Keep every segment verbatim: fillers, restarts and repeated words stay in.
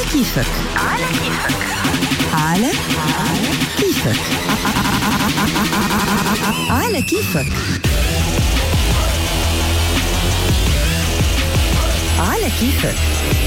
كيفك على كيفك على كيفك على كيفك على كيفك.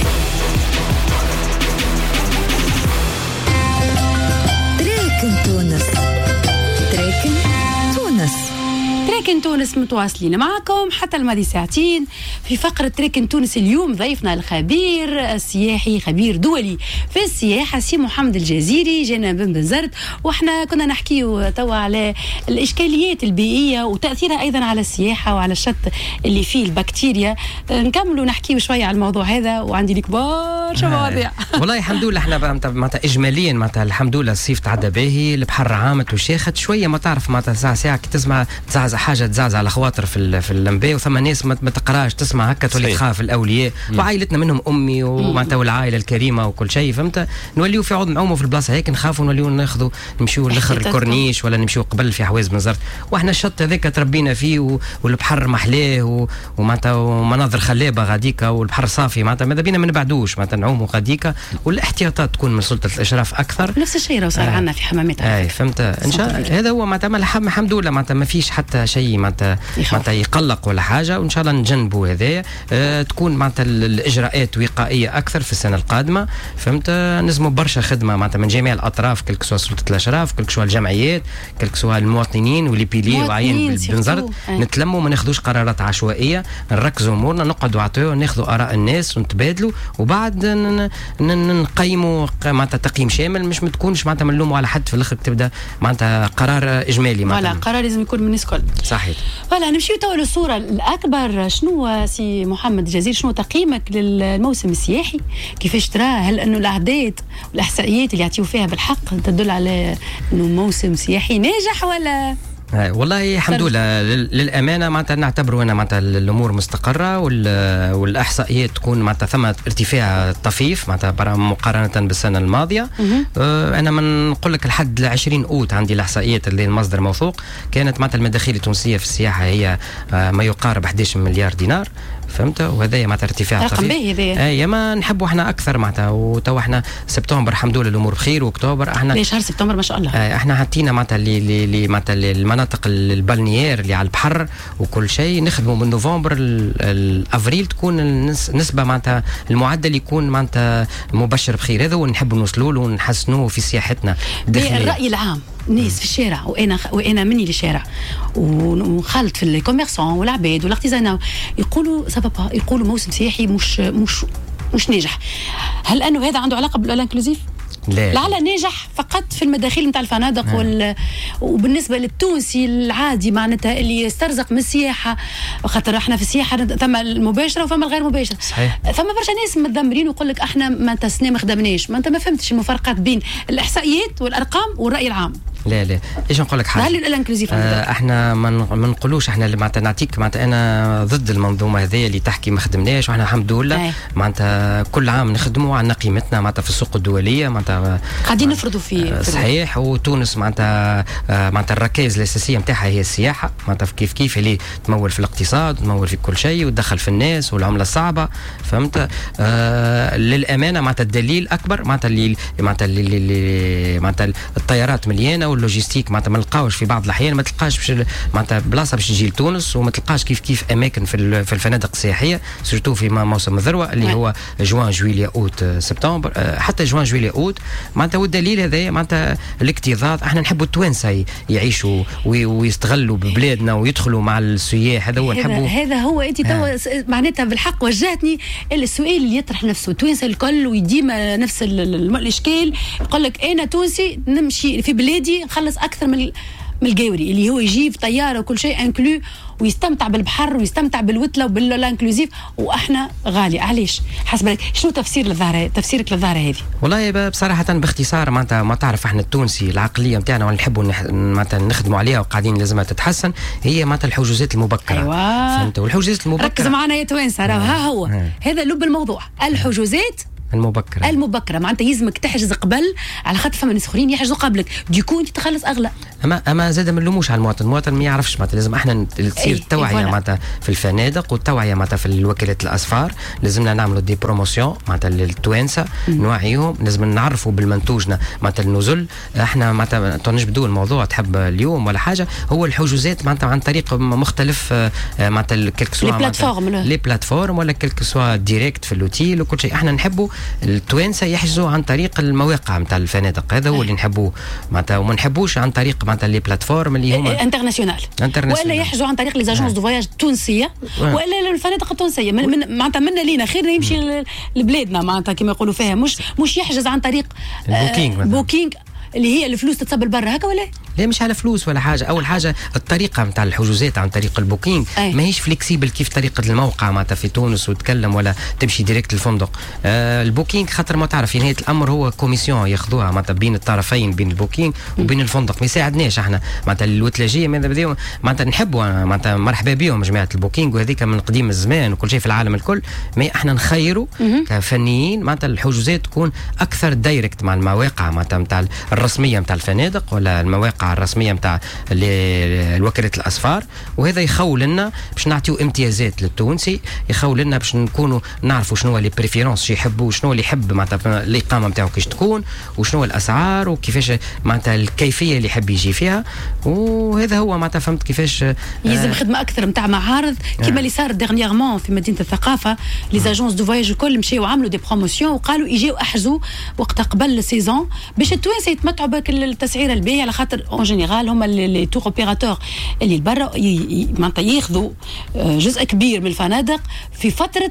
تراكن تونس تراكن تونس تراكن تونس متواصلين معكم حتى الماضي ساعتين في فقرة تراكن تونس. اليوم ضيفنا الخبير السياحي خبير دولي في السياحة سي محمد الجزيري جانا بن بنزرت، واحنا كنا نحكيه توا على الإشكاليات البيئية وتأثيرها أيضا على السياحة وعلى الشط اللي فيه البكتيريا. نكملوا نحكيه شوية على الموضوع هذا وعندي لك برشا مواضيع. والله الحمد لله احنا معناتها إجماليا معناتها الحمد لله الصيف تعدى باهي، البحر عامت وشاخت شوية ما تعرف معناتها ساعة ساعة كي تسمع تزعزع حاجه تزعزع على خواطر في في اللمبه، وثم ناس ما تقراش تسمع هكا تولي تخاف الاولياء. وعائلتنا منهم امي ومعناتها والعائله الكريمه وكل شيء، فهمت؟ نوليو في عوض نعوموا في البلاصه هيك نخافوا نوليو ناخذوا نمشيو لاخر الكورنيش ولا نمشيو قبل في حواز بنزرت، واحنا الشط هذاك تربينا فيه والبحر محلاه ومعناتها ومناظر خلابه غاديكا والبحر صافي، معناتها ماذا بينا ما نبعدوش معناتها نعوموا غاديكا، والاحتياطات تكون من سلطه الاشراف اكثر. نفس الشيء راه صار آه. عندنا في حمامات. اي فهمت ان شاء الله. هذا هو معناتها الحمد لله معناتها ما فيش حتى شيء معناتها معناتها يقلق ولا حاجه، وان شاء الله نجنبوا هذايا. أه تكون معناتها الاجراءات وقائيه اكثر في السنه القادمه، فهمت؟ نزموا برشا خدمه معناتها من جميع الاطراف، كل سواء سلطه الاشراف، كل سواء الجمعيات، كل سواء المواطنين واللي بيلي وعاين بنزرت، نتلموا ما ناخذوش قرارات عشوائيه، نركزوا امورنا، نقعدوا عطيو ناخذوا اراء الناس ونتبادلوا، وبعد نقيموا معناتها تقييم شامل، مش ما تكونش معناتها نلوموا على حد في الاخر تبدا معناتها قرار اجمالي. معناتها قرار لازم يكون من الناس الكل. صحيح. فوالا نمشيو توا للصورة الأكبر. شنو سي محمد الجزيري، شنو تقييمك للموسم السياحي؟ كيفاش تراه؟ هل أنه الأعداد والإحصائيات اللي يعطيو فيها بالحق تدل على أنه موسم سياحي ناجح ولا؟ والله الحمد لله للامانه معناتها نعتبروا انا معناتها الامور مستقره والاحصائيات تكون معناتها ثم ارتفاع طفيف معناتها مقارنه بالسنه الماضيه. أه انا من نقول لك لحد عشرين اوت عندي الاحصائيات اللي المصدر موثوق، كانت معناتها المداخيل التونسيه في السياحه هي ما يقارب أحد عشر مليار دينار، فهمت؟ وهذا معناتها ارتفاع طفيف. اي ما نحبوا احنا اكثر معناتها، وتو احنا سبتمبر الحمد لله الامور بخير، واكتوبر احنا ليش شهر سبتمبر ما شاء الله. اه احنا حطينا معناتها اللي معناتها المناطق البالنيير اللي على البحر وكل شيء نخدموا من نوفمبر الافريل تكون النسبه معناتها المعدل يكون معناتها مبشر بخير. هذا هو نحب نوصلوا له ونحسنوه في سياحتنا الداخليه. الراي العام الناس في الشارع، وانا وانا مني للشارع ونخالط في الكوميرسون والعباد والارتيزانا يقولوا سببها يقولوا موسم سياحي مش مش مش ناجح. هل انه هذا عنده علاقه بالانكلوزيف؟ لا لعل ناجح فقط في المداخيل نتاع الفنادق وال... وبالنسبه للتونسي العادي معناتها اللي يسترزق من السياحه، خاطر احنا في السياحه ثم المباشره وفما الغير مباشره. صحيح. ثم برشا ناس متذمرين ويقول لك احنا ما تسنى ما خدمناش، ما انت ما فهمتش المفارقات بين الاحصائيات والارقام والراي العام. لا لا ايش نقول لك حاجه، هل الانكلوزيف آه احنا ما نقولوش احنا معناتها نعطيك معناتها انا ضد المنظومه هذه اللي تحكي ما خدمناش، واحنا الحمد لله معناتها كل عام نخدموا على قيمتنا معناتها في السوق الدوليه معناتها قاعدين نفرضوا فيه. صحيح. وتونس معناتها معناتها الركائز الاساسيه نتاعها هي السياحه، معناتها كيف كيف اللي تمول في الاقتصاد تمول في كل شيء وتدخل في الناس والعمله الصعبه، فهمت؟ آه للامانه معناتها الدليل اكبر معناتها اللي معناتها اللي معناتها الطيارات مليانه واللوجيستيك معناتها ما نلقاوش في بعض الاحيان ما تلقاش معناتها بلاصه باش تجي لتونس، وما تلقاش كيف كيف اماكن في في الفنادق السياحيه سورتو في موسم الذروه اللي هو جوان جويليا اوت سبتمبر، حتى جوان جويليا اوت معناتها. والدليل هذا معناتها الاكتظاظ، احنا نحبوا التوانسه يعيشوا ويستغلوا ببلادنا ويدخلوا مع السياح، هذا هو نحبوا. هذا هو انت توا معناتها بالحق وجهتني السؤال اللي يطرح نفسه التوانسه الكل وديما نفس الاشكال، يقول لك انا تونسي نمشي في بلادي نخلص اكثر من من الجاوري اللي هو يجي في طياره وكل شيء انكلو ويستمتع بالبحر ويستمتع بالوتله وبالانكلوزيف، واحنا غالي. علاش؟ حسب شنو تفسير للظاهره تفسيرك للظاهره هذه؟ والله بصراحه باختصار معناتها ما تعرف احنا التونسي العقليه نتاعنا واللي نحبوا معناتها نخدموا عليها وقاعدين لازمها تتحسن، هي معناتها الحجوزات المبكره. ايوه فهمت؟ والحجوزات المبكره ركز معنا يا توانسه، راه ها هو ها. هذا لب الموضوع، الحجوزات المبكره المبكره معناتها يلزمك تحجز قبل، على خاطر فما ناس اخرين يحجزوا قبلك، ديكو انت تخلص اغلى. اما اما زاد ما نلوموش على المواطن، المواطن ما يعرفش معناتها لازم احنا تصير التوعيه معناتها في الفنادق والتوعيه معناتها في وكالات الاسفار، لازمنا نعملوا دي بروموسيون معناتها للتوانسه نوعيهم، لازم نعرفوا بالمنتوجنا معناتها النزل. احنا معناتها تنجبدوا الموضوع تحب اليوم ولا حاجه، هو الحجوزات معناتها عن طريق مختلف معناتها كلك سوا لي بلاتفورم لي بلاتفورم ولا كلك سوا ديريكت في اللوتيل وكل شيء. احنا نحبوا التوانسه يحجزوا عن طريق المواقع نتاع الفنادق، هذا هو اللي نحبوه معناتها، وما نحبوش عن طريق معناتها لي بلاتفورم اللي هما انترناسيونال ولا يحجزوا عن طريق لي زاجونس دو فواياج التونسيه ولا الفنادق التونسيه. من, من معناتها منا لينا خير يمشي لبلادنا معناتها كما يقولوا فيها، مش مش يحجز عن طريق البوكينج بوكينج اللي هي الفلوس تتصب برا هكا ولا لا مش على فلوس ولا حاجه. اول حاجه الطريقه نتاع الحجوزات عن طريق البوكينج ماهيش فليكسيبل كيف طريقه الموقع معناتها في تونس وتكلم ولا تمشي ديريكت الفندق. آه البوكينج خاطر ما تعرف في نهايه الامر هو كوميسيون ياخذوها معناتها بين الطرفين بين البوكينج وبين الفندق، ما يساعدناش احنا معناتها الوتلاجيه معناتها نحبوا معناتها مرحبا بهم جماعه البوكينج وهذيك من قديم الزمان وكل شيء في العالم الكل، ما احنا نخيروا كفنيين معناتها الحجوزات تكون اكثر دايركت مع المواقع معناتها نتاع الرسميه نتاع الفنادق ولا المواقع الرسميه نتاع الوكاله الاسفار، وهذا يخول لنا باش نعطيو امتيازات للتونسي، يخول لنا باش نكونوا نعرفوا شنو لي بريفيرونس يحبوا، شنو اللي يحب معناتها الاقامه نتاعو كيش تكون، وشنو الاسعار وكيفاش معناتها الكيفيه اللي يحب يجي فيها. وهذا هو معناتها فهمت كيفاش يلزم خدمه اكثر نتاع معارض كما اللي صار ديرنييرمون في مدينه الثقافه. لي زاجونس دو فواياج الكل مشاو وعملوا دي بروموسيون وقالوا يجيو احجزوا وقت قبل السيزون باش التوانسه يتمتعوا بك التسعيره الباهيه، على خاطر اون جينيرال هما لي تور اوبيراتور اللي برا معناتها ياخذوا جزء كبير من الفنادق في فتره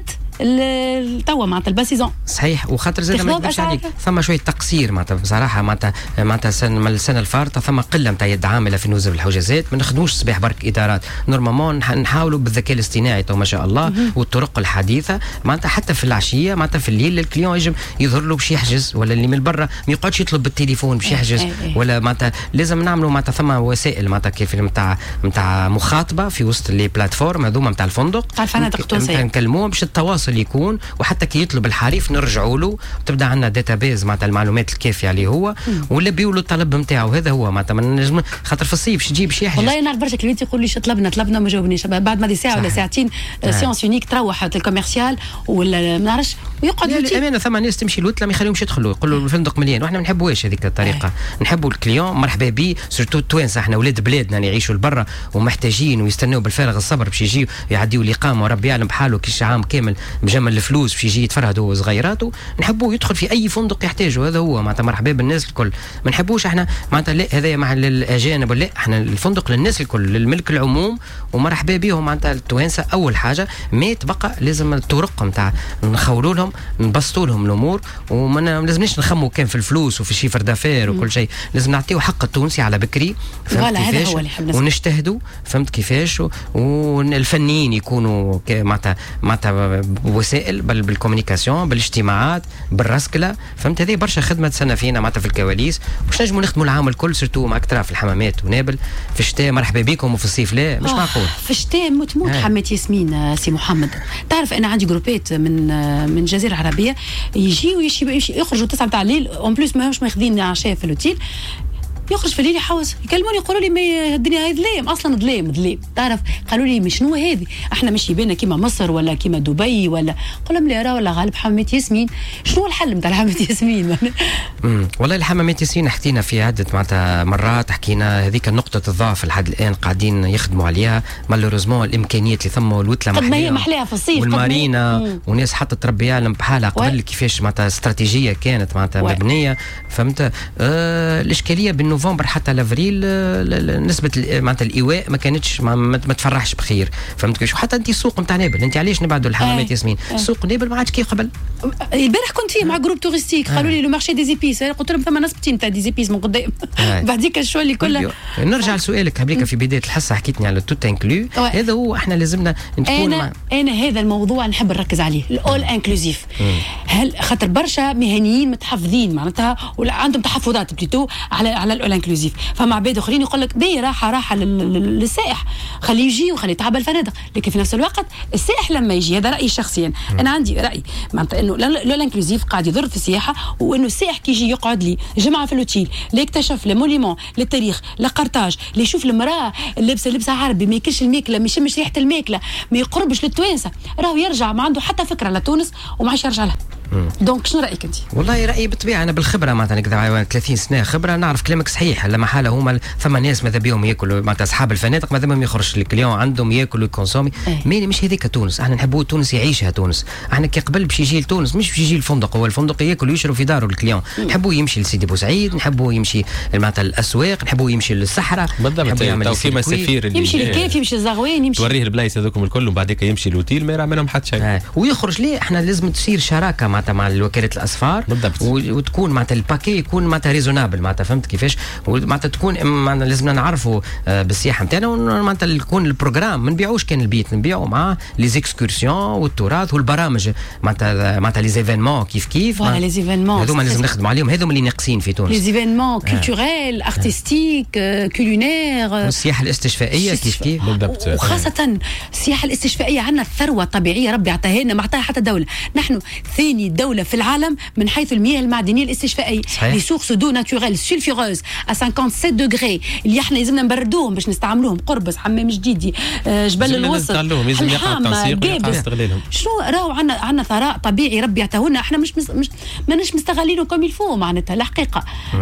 توا معناتها البا سيزون. صحيح، وخاطر زاد ما نكذبش عليك ثم شويه تقصير معناتها بصراحه معناتها معناتها السنه السنه الفارطه ثم قله نتاع يد عامله في نوزل الحجازات، ما نخدموش صباح برك ادارات نورمالمون نحاولوا بالذكاء الاصطناعي تو ما شاء الله والطرق الحديثه معناتها حتى في العشيه معناتها في الليل الكليون يجم يظهر له باش يحجز، ولا اللي من برا ما يقعدش يطلب بالتليفون باش يحجز ولا معناتها لازم نعملوا معناتها ثم وسائل معناتها كيف نتاع نتاع مخاطبه في وسط لي بلاتفورم هذوما نتاع الفندق تاع الفنادق التونسيه نكلموهم باش التواصل يكون، وحتى كي يطلب الحريف نرجعوا له تبدا عندنا داتابيز معناتها المعلومات الكافيه عليه هو ولا بيقولوا الطلب نتاعو. هذا هو معناتها ما نجم خاطر في الصيف باش تجيب باش يحجز. والله نعرف برشا كلينت يقول لي طلبنا طلبنا ما جاوبنيش، بعد ما دي ساعه ولا ساعتين سيونس يونيك تروح الكوميرسيال ولا ما نعرفش ويقعد الامانه ثم ناس تمشي الوتله ما يخليهمش يدخلوا يقولوا الفندق مليان، واحنا ما نحبوش هذيك الطريقه. نحبوا الكليون مرحبا به سورتو التوانسه، احنا ولاد بلادنا اللي يعيشوا لبرا ومحتاجين ويستناو بالفارغ الصبر باش يجيو يعديوا الاقامه وربي يعلم بحاله كيش عام كامل مجمل الفلوس باش يجي يتفرهد هو وصغيراته. نحبوه يدخل في اي فندق يحتاجه، هذا هو معناتها مرحبا بالناس الكل. ما نحبوش احنا معناتها لا هذا مع الاجانب ولا احنا الفندق للناس الكل للملك العموم ومرحبا بهم معناتها التوانسه. اول حاجه ما تبقى لازم الطرق نتاع نخولوا لهم نبسطوا لهم الامور، وما لازمناش نخموا كان في الفلوس وفي الشيفر دافير وكل شيء، لازم نعطيو حق التونسي على بكري فهمت كيفاش ونجتهدوا فهمت كيفاش، والفنيين يكونوا معناتها معناتها وسائل بالكوميونيكاسيون بالاجتماعات بالرسكله فهمت. هذه برشا خدمه تسنى فينا معناتها في الكواليس باش نجموا نخدموا العام الكل سورتو مع اكثر في الحمامات ونابل. في الشتاء مرحبا بكم وفي الصيف لا مش آه معقول. في الشتاء موت موت حمات ياسمين سي محمد. تعرف انا عندي جروبات من من الجزيره العربيه يجيوا يخرجوا تسعة تاع الليل اون بليس ماهمش ماخذين عشاء في الاوتيل، يخرج في الليل يحوس يكلموني يقولوا لي ما الدنيا هاي ظلام اصلا ظلام ظلام. تعرف قالوا لي شنو هذه احنا مش يبينا كيما مصر ولا كيما دبي ولا قول لهم لا راه ولا غالب حمامات ياسمين. شنو الحل نتاع حمامات ياسمين؟ امم والله الحمامات ياسمين حكينا فيها عده معناتها مرات، حكينا هذيك نقطه الضعف لحد الان قاعدين يخدموا عليها مالوريزمون الامكانيات اللي ثم والوتله محليه قد ما هي محليها في الصيف والمارينا وناس حطت ربي يعلم بحالها قبل كيفاش معناتها استراتيجيه كانت معناتها مبنيه فهمت. آه الاشكاليه بالنو نوفمبر حتى لافريل نسبه معناتها الايواء ما كانتش ما, ما تفرحش بخير فهمت كيفاش. وحتى انت السوق نتاع نابل انت علاش نبعدوا الحمامات ياسمين؟ سوق نابل ما عادش كي قبل. البارح كنت فيه مع جروب توريستيك قالوا لي لو مارشي دي زيبيس، قلت لهم ثم نسبتين تاع دي زيبيس من قدام بعديك الشو اللي كله. نرجع لسؤالك هذيك في بدايه الحصه حكيتني على توت انكلو، هذا هو احنا لازمنا نكون انا مع... انا هذا الموضوع نحب نركز عليه الاول انكلوزيف. هل خاطر برشا مهنيين متحفظين معناتها ولا عندهم تحفظات بليتو على على الاول انكلوزيف، فما عباد اخرين يقول لك بي راحه راحه للسائح خليه يجي وخليه يتعب الفنادق، لكن في نفس الوقت السائح لما يجي هذا رايي شخصيا انا عندي راي معناتها انه لانكلوزيف قاعد يضر في السياحه، وانه السائح كي يجي يقعد لي جمعه في الاوتيل اللي يكتشف لي مونيمون للتاريخ لقرطاج، اللي يشوف المراه لابسه لبسه عربي، ما ياكلش الماكله، ما يشمش ريحه الماكله، ما يقربش للتوانسه، راهو يرجع ما عنده حتى فكره لتونس وما عادش يرجع لها. دونك شنو رايك انت؟ والله رايي بالطبيعه انا بالخبره مثلا كذا ثلاثين سنه خبره نعرف كلامك صحيح. لما حاله هما ثم ناس ماذا بيهم ياكلوا معناتها اصحاب الفنادق ماذا بيهم يخرج الكليون عندهم ياكلوا يكونسومي. ايه. ماني مش هذيك تونس، احنا نحبوا تونس يعيشها تونس. احنا كي قبل باش يجي لتونس مش باش يجي الفندق، هو الفندق ياكل ويشرب في داره الكليون. نحبوا يمشي لسيدي بوسعيد، نحبوا يمشي معناتها الاسواق، نحبوا يمشي للصحراء بالضبط. تو كيما السفير اللي يمشي للكيف يمشي للزغوين يمشي توريه البلايص هذوكم الكل وبعديك يمشي الاوتيل ما يرى منهم حتى شيء. آه. ويخرج ليه احنا لازم تصير شراكه معناتها مع الوكاله الاسفار بالضبط. وتكون معناتها الباكي يكون معناتها ريزونابل معناتها فهمت كيفاش، معناتها تكون معناتها لازمنا نعرفوا بالسياحه نتاعنا معناتها يكون البروجرام ما نبيعوش كان البيت نبيعوا مع لي زيكسكورسيون والتراث والبرامج معناتها معناتها لي زيفينمون كيف كيف فوالا لي زيفينمون هذوما لازم نخدموا عليهم، هذوما اللي ناقصين في تونس. لي زيفينمون كولتوريل ارتستيك كولينير والسياحه الاستشفائيه كيف كيف بالضبط. وخاصه السياحه الاستشفائيه عندنا ثروه طبيعيه ربي عطاها لنا ما عطاها حتى دوله، نحن ثاني دوله في العالم من حيث المياه المعدنيه الاستشفائيه، لي سورس دو ناتوريل سولفيروز ا سبعة وخمسين دوغري اللي احنا لازمنا نبردوهم باش نستعملوهم، قربص حمام جديدي جبل الوسط لازم يقع التنسيق ويقع استغلالهم. شنو راهو عندنا عندنا ثراء طبيعي ربي عطاهولنا، احنا مش مش ماناش مستغلينه كم الفو معناتها الحقيقه.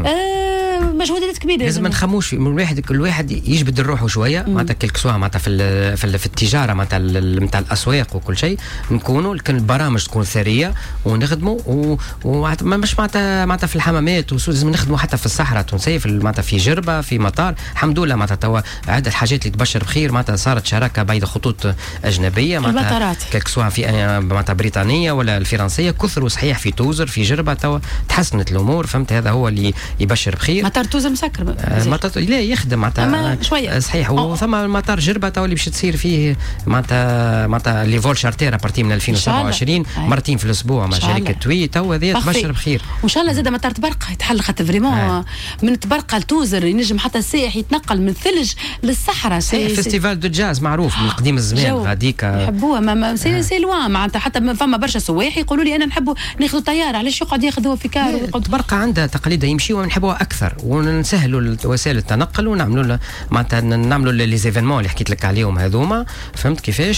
آه مجهودات كبيره لازم ما نخموش من الواحد كل واحد يجبد الروح شويه معناتها كل سواء معناتها في في, في التجاره معناتها نتاع الاسواق وكل شيء نكونوا كان البرامج تكون ثريه ونخدموا وما مش معناتها معناتها في الحمامات لازم نخدموا حتى في الصحراء التونسيه في معناتها في جربه في مطار الحمد لله معناتها توا عده حاجات اللي تبشر بخير معناتها صارت شراكه بين خطوط اجنبيه معناتها كل سواء في معناتها بريطانيه ولا الفرنسيه كثروا صحيح في توزر في جربه توا تحسنت الامور فهمت، هذا هو اللي يبشر بخير. مطار توزر مسكر آه مطار لا يخدم معناتها شويه صحيح وثم مطار جربه توا اللي باش تصير فيه معناتها معناتها لي فول شارتير ابارتي من ألفين وسبعة وعشرين مرتين في الاسبوع مع شركه توي توا هذه تبشر بخير وان شاء الله زاد مطار تبرقه يتحل خاطر فريمون آه. من تبرقه لتوزر ينجم حتى السائح يتنقل من الثلج للصحراء. فيستيفال دو جاز معروف من قديم الزمان غاديك يحبوها ما سي سي لوان معناتها حتى فما برشا سواح يقولوا لي انا نحبوا ناخذوا طياره علاش يقعد ياخذوها في كارو تبرقه عندها تقاليدها يمشيوا ونحبوها اكثر ونسهلوا وسائل التنقل ونعملوا معناتها نعملوا لي زيفينمون اللي حكيت لك عليهم هذوما فهمت كيفاش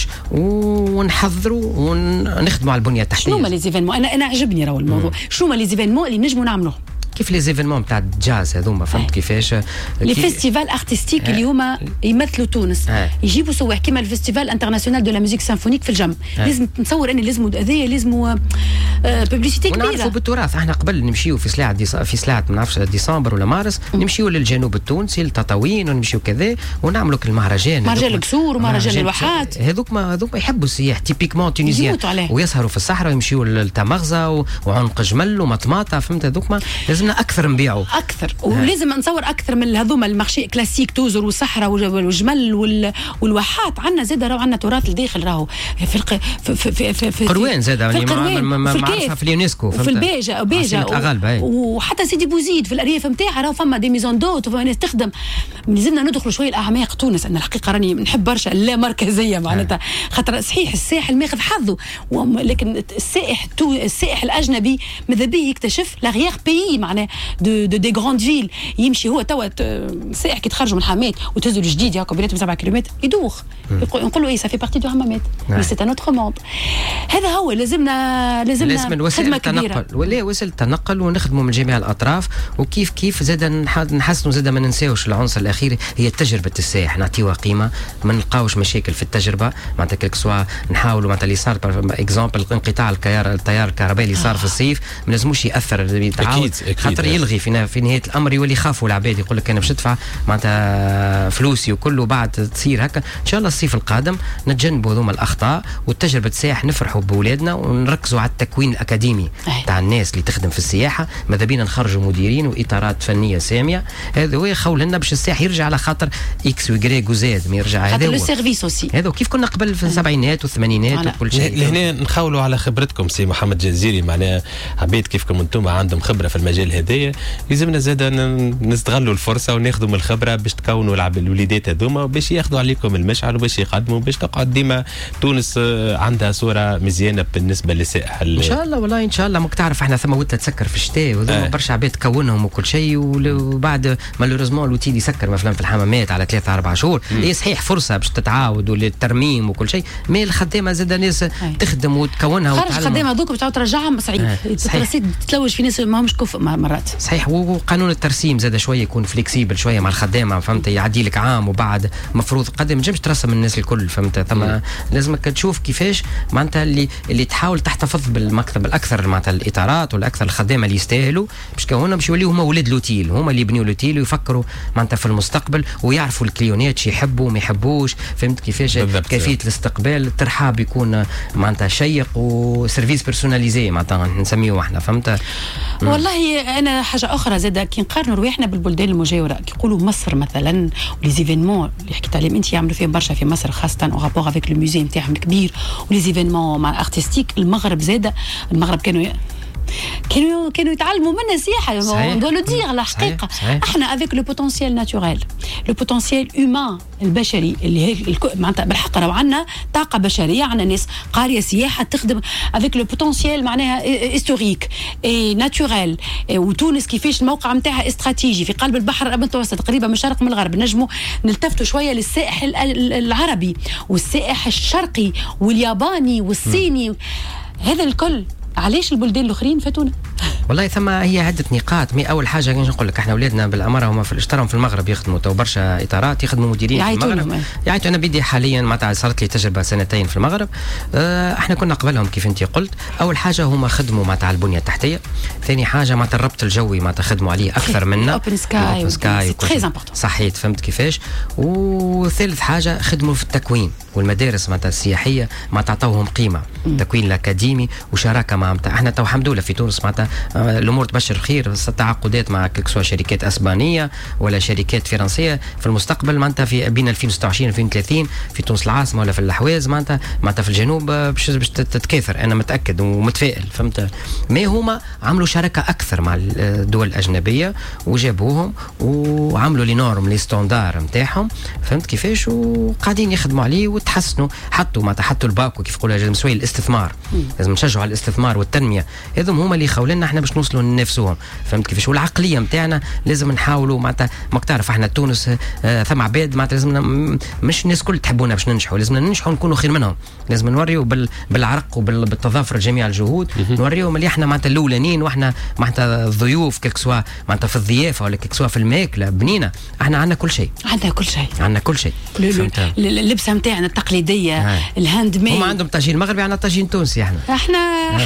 ونحضروا ونخدموا على البنيه التحتيه. شنو هما لي زيفينمون؟ انا انا عجبني راهو الموضوع. شنو هما لي زيفينمون اللي نجموا نعملوهم؟ كيف لي زيفينمون تاع الجاز هذوما فهمت كيفاش لي فيستيفال ارتستيك اللي هما يمثلوا تونس آه. يجيبوا سواح كيما الفيستيفال انترناسيونال دو لا ميوزيك سيمفونيك في الجم آه. لازم نتصور اني لازم هذايا لازم بوبليسيتي كبيره ونعرفوا بالتراث. احنا قبل نمشيو في سلاعه ديص... في سلاعه ما نعرفش ديسمبر ولا مارس نمشيو للجنوب التونسي لتطاوين ونمشيو كذا ونعملوا المهرجان مهرجان الكسور ومهرجان الواحات هذوك ما هذوك يحبوا السياح تيبيكمون تونيزيان ويسهروا في الصحراء ويمشيو للتمغزه وعنق جمل ومطماطه فهمت هذوك ما لازمنا اكثر نبيعوا اكثر ولازم نصور اكثر من هذوما المارشي كلاسيك توزر والصحراء والجمل والواحات. عندنا زاد راهو عندنا تراث الداخل راهو في الق... في في في, في قروان زاد يعني معرفه في اليونسكو في البيجا بيجا وحتى سيدي بوزيد في الارياف نتاعها راهو فما دي ميزون دوت وفما ناس تخدم. لازمنا ندخلوا شويه الاعماق تونس. انا الحقيقه راني نحب برشا لا مركزيه معناتها خاطر صحيح الساحل ماخذ حظه لكن السائح السائح الاجنبي ماذا بيه يكتشف لاغيير بيي معناه دو دو دي غراند فيل يمشي هو توا سائح كي تخرجوا من الحمامات وتهزوا الجديد هاكا بيناتهم سبعة كيلومتر يدوخ نقول له اي سافي بارتي دو حمامات مي سي ان اوتر موند. هذا هو لازمنا لازمنا خدمه كبيره ولا وسائل التنقل ونخدموا من جميع الاطراف وكيف كيف زاد نحسنوا زاد ما ننساوش العنصر الاخير هي تجربه السائح نعطيوها قيمه ما نلقاوش مشاكل في التجربه معناتها كيك سوا نحاولوا معناتها اللي صار اكزومبل انقطاع التيار التيار الكهربائي اللي صار في الصيف ما لازموش ياثر يتعاود خاطر يلغي في في نهايه الامر يولي يخافوا العباد يقول لك انا باش ندفع معناتها فلوسي وكله بعد تصير هكا. ان شاء الله الصيف القادم نتجنبوا هذوما الاخطاء والتجربه السائح نفرحوا باولادنا ونركزوا على التكوين الاكاديمي تاع الناس اللي تخدم في السياحه ماذا بينا نخرجوا مديرين واطارات فنيه ساميه. هذا هو يخول لنا باش السائح يرجع على خاطر اكس ويغريك وزاد ما يرجع هذا هو السيرفيس اوسي هذا كيف كنا قبل في السبعينات والثمانينات وكل شيء. لهنا نخاولوا على خبرتكم سي محمد جزيري معناها عبيد كيفكم انتم عندهم خبره في المجال المراحل هذيا لازمنا زاد نستغلوا الفرصه وناخذوا من الخبره باش تكونوا الوليدات هذوما باش ياخذوا عليكم المشعل وباش يقدموا باش تقعد ديما تونس عندها صوره مزيانه بالنسبه للسائح. ان شاء الله والله ان شاء الله. ماك تعرف احنا ثم وتا تسكر في الشتاء وذوما آه. برشا عباد تكونهم وكل شيء وبعد مالوريزمون الوتيل يسكر مثلا في الحمامات على ثلاثة أربعة شهور. هي صحيح فرصه باش تتعاود وللترميم وكل شيء، مي الخدامه زاد ناس تخدم وتكونها وتعلم. خرج الخدامه هذوك باش ترجعهم صعيب. آه. تتلوج في ناس ما همش كفء مرات. صحيح. وقانون الترسيم زاد شويه يكون فليكسيبل شويه مع الخدامه، فهمت؟ يعدي لك عام وبعد مفروض قدم ما تجمش ترسم الناس الكل، فهمت؟ ثم لازمك تشوف كيفاش معناتها اللي اللي تحاول تحتفظ بالمكتب الاكثر معناتها الاطارات والاكثر الخدامه اللي يستاهلوا، باش كهونا باش يوليو هما ولاد لوتيل، هما اللي يبنيوا لوتيل ويفكروا معناتها في المستقبل ويعرفوا الكليونات شي يحبوا ما يحبوش، فهمت كيفاش؟ كيفيه الاستقبال الترحاب يكون معناتها شيق وسيرفيس بيرسوناليزي معناتها نسميه احنا، فهمت؟ والله انا حاجه اخرى زاد كي نقارنوا رواحنا بالبلدان المجاوره، كي يقولوا مصر مثلا وليزيفينمون اللي حكيت عليهم انت يعملوا فيهم برشا في مصر خاصه او رابور افيك لو موزي نتاعهم الكبير وليزيفينمون مع ارتستيك. المغرب زاد المغرب كانوا كانوا كانوا يتعلموا منا سياحه دو لو دير لا حقيقه. احنا افيك لو بوتونسيال ناتورال لو بوتونسيال هيومان البشري اللي هيك معناتها بالحق راهو عندنا طاقه بشريه، عندنا ناس قاريه سياحه تخدم افيك لو بوتونسيال معناها هيستوريك اي ناتورال. وتونس كيفاش الموقع نتاعها استراتيجي في قلب البحر المتوسط قريبه من الشرق من الغرب، نجموا نلتفتوا شويه للسائح العربي والسائح الشرقي والياباني والصيني. هذا الكل علاش البلدان الاخرين فاتونا؟ والله ثم هي عده نقاط. مي اول حاجه نقول لك احنا اولادنا بالاماره هما في الاشتراهم في المغرب يخدموا تو برشا اطارات يخدموا مديرين في المغرب يعيطوا. انا بدي حاليا معناتها صارت لي تجربه سنتين في المغرب. اه احنا كنا قبلهم كيف انت قلت. اول حاجه هما خدموا معناتها البنيه التحتيه، ثاني حاجه معناتها الربط الجوي معناتها خدموا عليه اكثر منا اوبن سكاي سكاي تري امبورطون صحيت، فهمت كيفاش؟ وثالث حاجه خدموا في التكوين والمدارس معناتها السياحيه معناتها عطاوهم قيمه، التكوين الاكاديمي وشراكه مع معناتها احنا تو الحمد لله في تونس معناتها الامور تبشر خير. التعاقدات مع سواء شركات اسبانيه ولا شركات فرنسيه في المستقبل معناتها في بين ألفين وستة وعشرين ألفين وثلاثين في تونس العاصمه ولا في الحواز معناتها معناتها في الجنوب باش باش تتكاثر. انا متاكد ومتفائل، فهمت؟ ما هما عملوا شراكه اكثر مع الدول الاجنبيه وجابوهم وعملوا لي نورم لي ستاندار نتاعهم، فهمت كيفاش؟ وقاعدين يخدموا عليه وتحسنوا. حطوا معناتها حطوا الباكو كيف يقولوا لازم شويه الاستثمار، لازم نشجعوا على الاستثمار والتنميه. هذم هما اللي يخولنا احنا باش نوصلوا لنفسهم، فهمت كيفاش؟ والعقليه نتاعنا لازم نحاولوا معناتها ماك تعرف احنا تونس آه ثم عباد معناتها لازمنا مش الناس الكل تحبونا باش ننجحوا، لازمنا ننجحوا نكونوا خير منهم، لازم نوريوا بال بالعرق وبالتضافر جميع الجهود نوريهم اللي احنا معناتها الاولانيين واحنا معناتها الضيوف كيك سوا معناتها في الضيافه ولا كيك سوا في الماكله بنينه. احنا عندنا كل شيء، عندنا كل شيء، عندنا كل شيء. اللبسه نتاعنا التقليديه الهاند ميد. هم عندهم طاجين مغربي عندنا طاجين تونسي. احنا احنا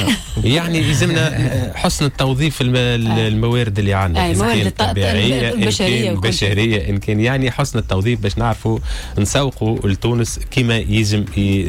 يعني يلزمنا حسن التوظيف الموارد اللي عندنا، الموارد الطبيعيه البشريه البشريه ان كان يعني حسن التوظيف باش نعرفوا نسوقوا لتونس كما يجب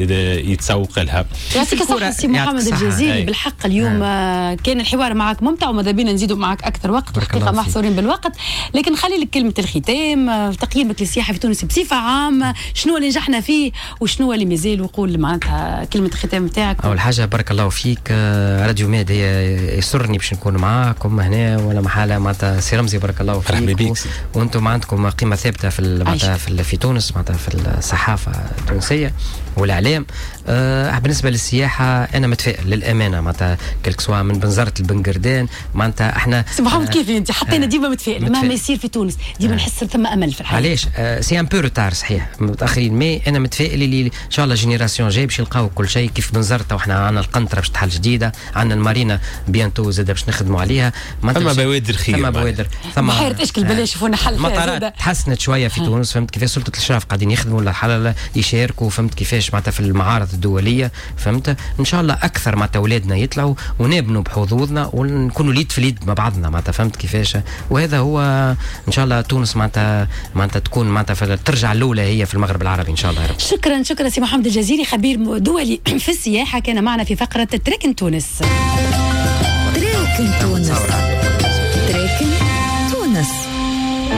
يتسوق لها. يعطيك الصحه سي محمد الجزيري. بالحق اليوم آه. كان الحوار معك ممتع وماذا بينا نزيدوا معك اكثر وقت، حقيقه محصورين بالوقت، لكن نخلي لك كلمه الختام. تقييمك للسياحه في تونس بصفه عامه، شنو اللي نجحنا فيه وشنو اللي مازال، وقول معناتها كلمه الختام نتاعك. اول حاجه بارك الله فيك راديو ميد، هي يسرني باش نكون معاكم هنا ولا محاله معناتها سي رمزي بارك الله فيك، وانتم عندكم قيمه ثابته في معناتها في, في تونس معناتها في الصحافه التونسيه والاعلام. آه بالنسبه للسياحه انا متفائل للامانه معناتها كلك سوا من بنزرة البنقردان معناتها احنا سي محمد. آه كيف انت حطينا آه ديما متفائل مهما يصير في تونس ديما آه نحس ثم امل في الحياه. علاش آه سي ان بو روتار صحيح متاخرين، مي انا متفائل اللي ان شاء الله جينيراسيون جاي باش يلقاو كل شيء كيف بنزرته. وحنا عندنا القنطره باش تحل جديده، عندنا المارينا بيانتو زاد باش نخدموا عليها، ثم بوادر خير، ثم بوادر ثم بحيره اشكل بلاش يشوفونا حل فيها. المطارات تحسنت شويه في تونس، فهمت كيفاش؟ سلطه الاشراف قاعدين يخدموا الحلال يشاركوا، فهمت كيفاش معناتها في المعارض الدوليه، فهمت؟ ان شاء الله اكثر معناتها اولادنا يطلعوا ونبنوا بحظوظنا ونكونوا ليد في ليد مع بعضنا معناتها، فهمت كيفاش؟ وهذا هو ان شاء الله تونس معناتها معناتها تكون معناتها ترجع الاولى هي في المغرب العربي ان شاء الله يا رب. شكرا شكرا سي محمد الجزيري خبير دولي في السياحه، كان معنا في فقره تريكن تونس. تريكن تونس.